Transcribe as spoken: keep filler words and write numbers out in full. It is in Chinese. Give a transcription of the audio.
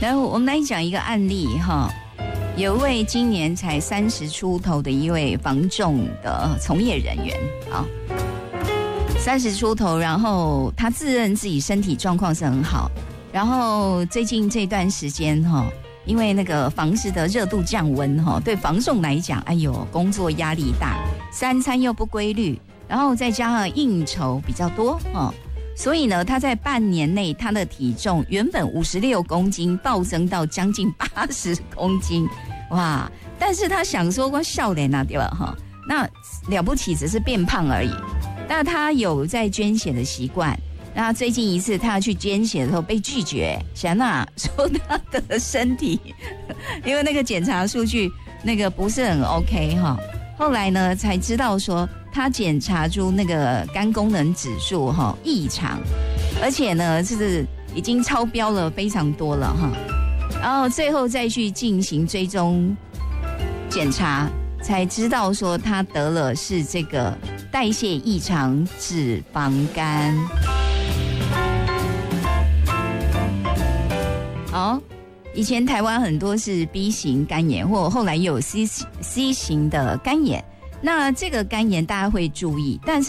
然后我们来讲一个案例哈，有一位今年才三十出头的一位房仲的从业人员啊，三十出头，然后他自认自己身体状况是很好，然后最近这段时间哈，因为那个房市的热度降温哈，对房仲来讲，哎呦，工作压力大，三餐又不规律，然后再加上应酬比较多哈。所以呢，他在半年内，他的体重原本五十六公斤，暴增到将近八十公斤，哇！但是他想说，我笑脸啊，对吧？哈，那了不起，只是变胖而已。那他有在捐血的习惯，那最近一次他去捐血的时候被拒绝，小娜说他的身体，因为那个检查数据那个不是很 OK 哈。后来呢，才知道说。他检查出那个肝功能指数哈异常，而且呢是已经超标了非常多了哈，然后最后再去进行追踪检查，才知道说他得了是这个代谢异常脂肪肝。好，以前台湾很多是 B 型肝炎，或后来又有 C C 型的肝炎。那这个肝炎大家会注意，但是